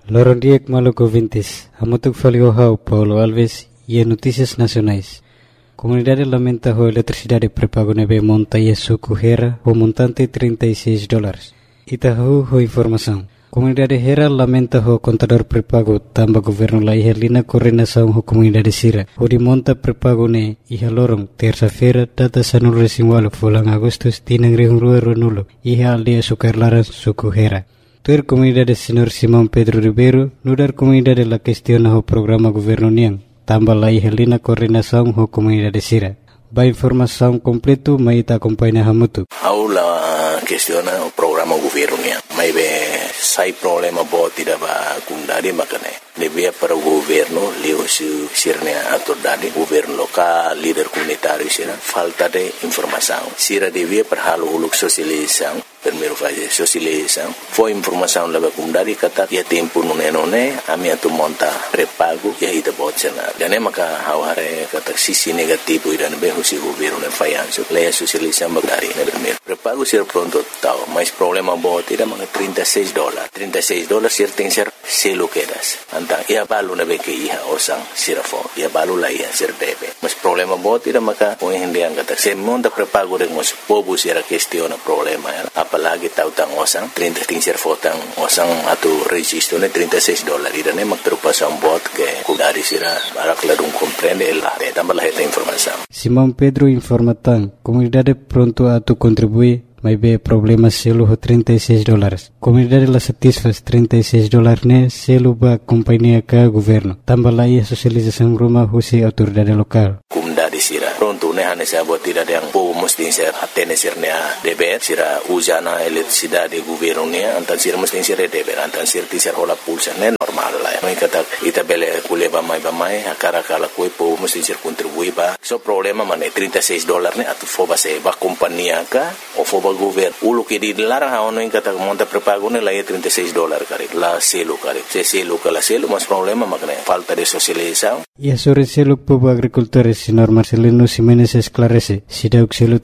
Lorondiek Maluco Vintes, Amotuk Faliohau, Paulo Alves e Notícias Nacionais. Comunidade lamenta a eletricidade pré-pago nebe monta e suco Hera o montante $36. Itahu ho informação. Comunidade Hera lamenta o contador pré-pago tamba governo la ihelina coordenação ho comunidade Sira. O de monta pré-pago ne iha lorong terça-feira data sanul resimwalo fulang Agustus tinang rihungrua ronulo iha aldia sukarlaran suco Hera. Tuer comunidade Senhor Simão Pedro Ribeiro nudar comunidade la questiona ho programa governo niang tamba la ihelina coordenação ho comunidade Sira. Ba informação completo mai ta acompanha hamutu. Aula questiona o programa governo niang. Mai be sai problema boti da ba kundari makane. Devia para o governo leo sirnia autoridade governo local líder comunitário sira falta de informação. Sira devia para halo uluk sosialização. Primeiro fase sosialização. Foi informação leva comunidade kata ya tempo nune a minha tu monta pré-pago e ita botsena. Dane maka haware kata sisi negativo ida be husi governo ne fayanso. Leia sosialização bagari ne primeiro. Pré-pago sir pronto tal, mas problema boti da maka $36. $36 sir tem ser selo quedas. Antang ia balu na be ke iha osang sirafo. Ia balu la ia sir debe. Mas problema boti da maka o hindi ang kata se monta pré-pago de mos pobu sira questiona problema ya. Apalagi tahu tang osang 30 tingser fotang osang atau registro ne $36 ida ne magtrupasan bot ke kudari sira barak ladung comprende la de tambah esta informação. Simão Pedro informa tang comunidade pronto a tu contribuir mas be problema selo ho $36. Comunidade la satisfaz $36 ne selo ba companhia ka governo. Tambah lai sosialização rumah husi autoridade lokal. Comunidade sira pronto ne hane sa buat tidak yang po mesti ser hatene sirnya DPR sira usana eletricidade governo ne antan sira mesti ser DPR antan sir tisar hola pulsa ne normal la. Mai kata ita bele kuleba mai akara kala koi po mesti ser contribui ba. So problema mane $36 ne atu foba se ba companhia ka o foba governo ulu que dilarang haono in kata monta pré-pago ne la $36 kari la selo kari se selo kala selo mas problema makne falta de socialização. E sobre selo povo agricultores senhor Marcelino Ximenes esclarece se deu selo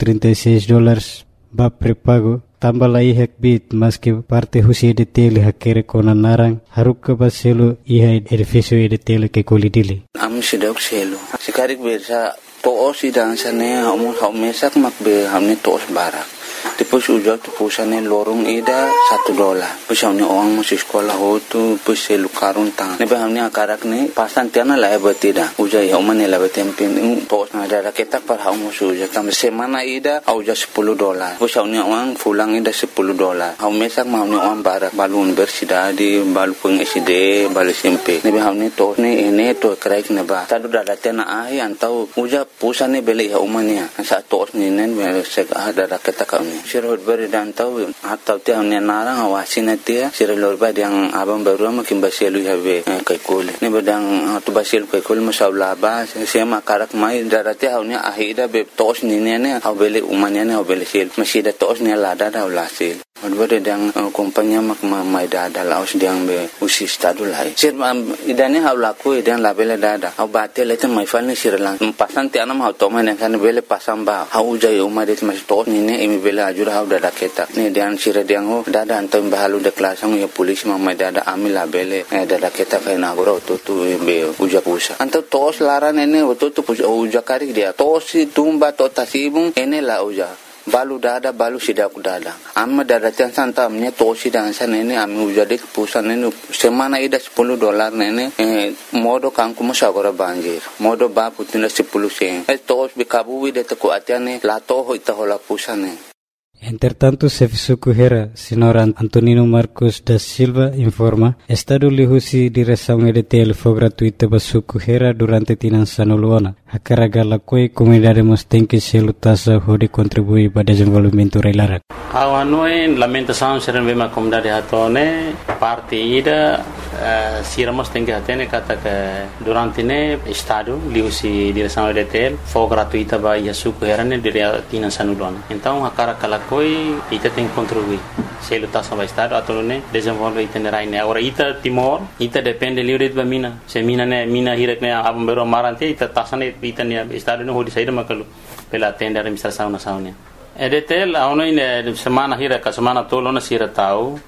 $36 ba pré-pago tambah la ihek bit mas que parte husi edetele hakere kona narang haruk ba selo iha edifício edetele que kolidili am se deu selo sekarik bersa toos idang sane mesak makbe hamne toos barak. Depois ujak tu pusane lorong ida $1. Pusane orang masih sekolah hotu puselu karun tang. Nebe hamne akarak ne pasan tiana la betida. Ujak ya umane la betempin tos na ada ketak par hau musu ujak tam semana ida auja $10. Pusane orang fulang ida $10. Hau mesak hamne orang barak balun bersidadi balu pengiside balu SMP. Nebe hamne tos ne ene to kraik neba. Tadu dada tiana ai antau ujak pusane bele ya umane. Sa tos ne nen sek ada ketak Sirhut beri dan tahu atau tiang ni narang awasin dia sirlor beri yang abang baru makin basilu have kaikul ni bedang tu basilu kaikul masalah bah saya makarak mai darati haunya ahida be tos ni ne habele umanya ne habele sil masih ada tos ni lada dah ulasil Beri yang kompanya mak mai dada laos diang be usi stadu lai sir idane hau laku idan labele dada hau batel itu mai fal ni sirlang pasan tianam hau toman yang kan bele pasang ba hau jai umadet mas tos ni ne imi bele ajur hau dada ketak ni dian sira diang ho dada antam bahalu de klasang ya polis mai dada amila bele dada ketak kai nagoro tu be uja pusa anto tos laran ene tu uja kari dia tos tumba to tasibung ene la uja balu dada balu sidaku dada amma dada tiang santa amnya tosi dan sana ini ami ujade pusan ini semana ida $10 nene modo kangku musagora banjir modo ba putina 10 sen tos bikabu de te ko atiane la to ho ita hola pusane. Entretanto, Sefisuku Hera, senhor Antonino Marcos da Silva, informa, Estado lihusi direção EDTL foi gratuita para Suku Hera durante tinan sanuluana. A carga la coi comunidade mos tem que se lutasa hode contribuir para desenvolvimento reilarak. Awanoi lamentação serem bema comunidade hatone parte ida siramos tem que atene kata que durante ne Estado lihusi direção EDTL foi gratuita para Suku Hera ne dire tinan sanuluana. Então a carga la coi ita tem que contribuir. Se lutasa para Estado atau ne desenvolve itinerai ne. Agora ita Timor ita depende livre de mina. Se mina hirak ne abang bero marante ita tasane ita ne Estado ne hodi saída makalu pela tenda administração nacional. EDTL aonoi ne semana hirak semana tolona sira tau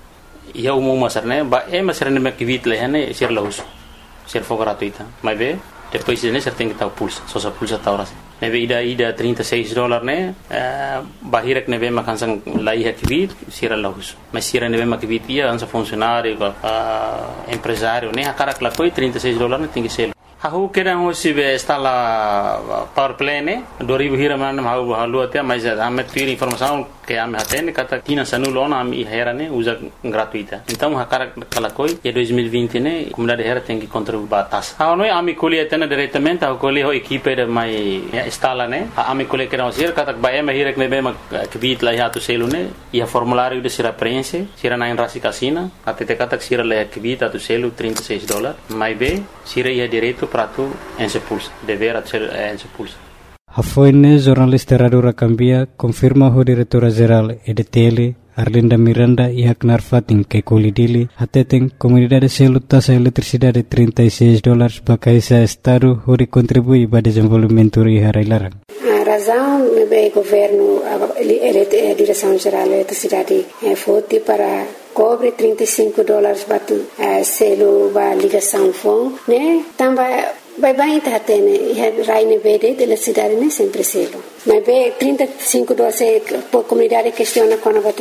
ia umum masarne ba masarne me kivit lehane ser lahus ser for gratuita mas be depois ne ser tem que estar pulsa só sa pulsa ta horas nebe ida $36 ne bahirek nebe makansang lai kivit ser lahus mas ser nebe makivit ia ansa funcionário empresário ne akara klakoi $36 ne tem que ser Aku kira hoje está lá power plane 2000 hira mana mau halu até mas ame ter informação que ame atende kata tina sanulon ame hera ne usa gratuita então hakara kala koi e 2020 ne comunidade hera tem que contribuir batas a noi ame colhe atende diretamente a colhe ho equipe de mai instala ne ame colhe que não ser kata ba ame hira que me que bit lá ya tu selo ne e a formulário de ser preenche sira na rasi casina até kata sira lá que bit tu selo $36 mais be sira ia direito para tu en se pulsa dever ser en se pulsa Hafoine jornalista Radio Rakambia confirma o diretora geral EDTL Arlinda Miranda e Haknar Fatin que colidili ateten comunidade selo taxa eletricidade $36 bakaisa estado hori contribui para desenvolvimento e harailarang. A razão do governo a direção geral da eletricidade foi para cobre $35 batu selo ba ligação fon né também vai tá tendo raine verde de eletricidade né sempre selo mas be $35 por comunidade questiona quando vai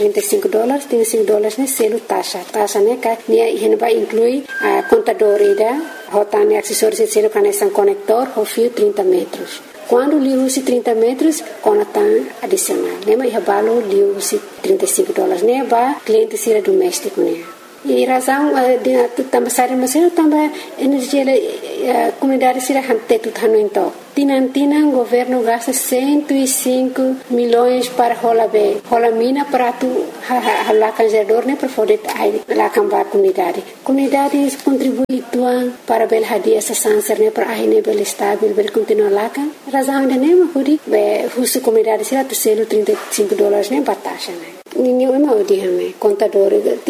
$35 né selo taxa né que né vai incluir a contador ida rotane acessórios de selo conexão conector o fio 30 metros quando lhe use 30 metros conectam adicional né mas valo lhe use $35 né ba cliente sira doméstico né e razão de também sair mas eu também energia comunidade sira hante tudo hano então Tinan governo gasta 105 milhões para rola mina para tu lá canjador né para poder lá cambar comunidade contribui tuan para bel hadia essa sanser né para aí né bel estável bel continuar lá kan razão de né mas be husu comunidade sira tu selo $35 né batasha né ninguém é mau dia né contador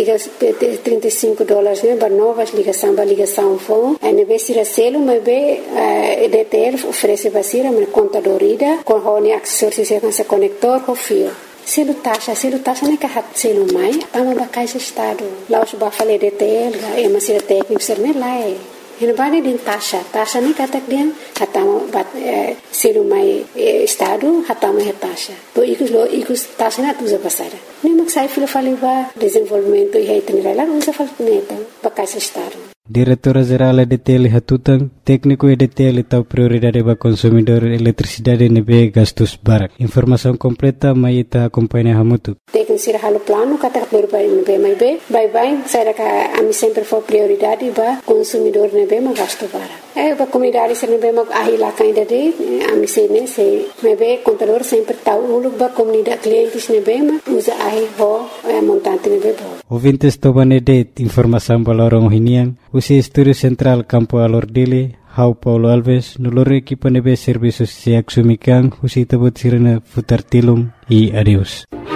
$35 né para novas ligação fone né be sira selo mas be EDTL oferece basira mas contador ida com hone acessórios e com conector com fio selo taxa né que hat selo mai ama bakaisa estado lá os ba fale EDTL é mas sira técnico ser né lá é Hinabani din taxa ni katak dia hatama bat selo mai estado hatama taxa to ikus taxa na tuza pasara ni maksai filo faliva desenvolvimento e itinerário lá usa falneta bakaisa estado Diretora Geral EDTL Hatutang, técnico EDTL tau prioridade para consumidor eletricidade nebe gastos barak. Informação completa mai ita acompanha hamutu. Técnico sira halo plano kata berbai nebe mai be, bye saya ka ami sempre for prioridade para consumidor nebe ma gasto barak. Ba comunidade sira nebe ma ahila kainda de ami sene se nebe contador sempre tau ulu ba comunidade clientes nebe ma usa ahi ho montante nebe bo. Ouvintes tobane de informação balorong hiniang usi Estúdio Central Campo Alordile, Hau Paulo Alves, no loro equipa nebe serviços se axumikan, usi tabot sirena futar tilum e adeus.